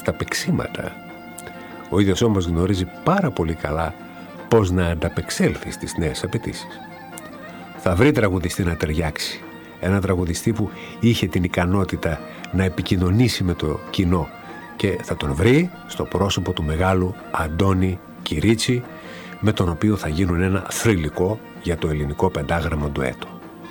στα παίξιματα. Ο ίδιος όμως γνωρίζει πάρα πολύ καλά πώς να ανταπεξέλθει στις νέες απαιτήσεις. Θα βρει τραγουδιστή να ταιριάξει. Ένα τραγουδιστή που είχε την ικανότητα να επικοινωνήσει με το κοινό, και θα τον βρει στο πρόσωπο του μεγάλου Αντώνη Κυρίτσι, με τον οποίο θα γίνουν ένα θρυλικό για το ελληνικό πεντάγραμμο ντουέτο.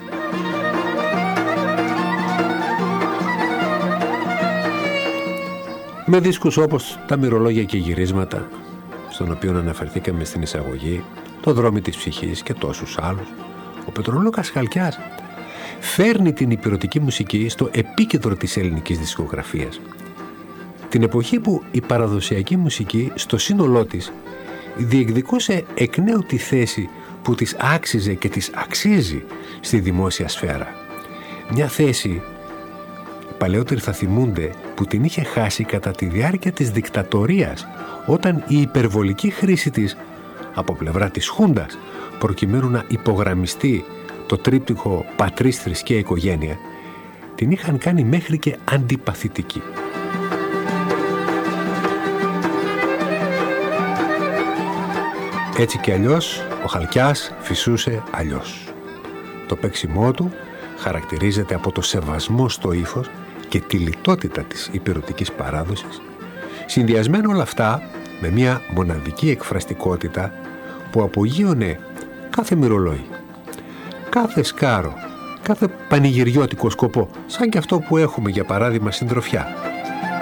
Με δίσκους όπως τα μυρολόγια και γυρίσματα, στον οποίο αναφερθήκαμε στην εισαγωγή, το δρόμι της ψυχής και τόσους άλλους, ο Πετρολούκας Χαλκιάς φέρνει την ηπειρωτική μουσική στο επίκεντρο της ελληνικής δισκογραφίας. Την εποχή που η παραδοσιακή μουσική στο σύνολό της διεκδικούσε εκ νέου τη θέση που της άξιζε και της αξίζει στη δημόσια σφαίρα. Μια θέση, οι παλαιότεροι θα θυμούνται, που την είχε χάσει κατά τη διάρκεια της δικτατορίας, όταν η υπερβολική χρήση της από πλευρά της Χούντας, προκειμένου να υπογραμμιστεί το τρίπτυχο πατρίς, θρησκεία, οικογένεια, την είχαν κάνει μέχρι και αντιπαθητική. Έτσι και αλλιώς ο Χαλκιάς φυσούσε αλλιώς. Το παίξιμό του χαρακτηρίζεται από το σεβασμό στο ύφος και τη λιτότητα της ηπειρωτικής παράδοσης, συνδυασμένο όλα αυτά με μια μοναδική εκφραστικότητα που απογείωνε κάθε μυρολόι, κάθε σκάρο, κάθε πανηγυριώτικο σκοπό, σαν και αυτό που έχουμε για παράδειγμα συντροφιά.